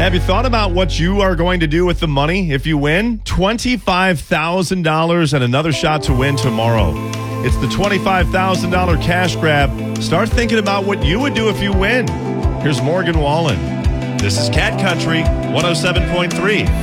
Have you thought about what you are going to do with the money if you win? $25,000 and another shot to win tomorrow. It's the $25,000 cash grab. Start thinking about what you would do if you win. Here's Morgan Wallen. This is Cat Country 107.3.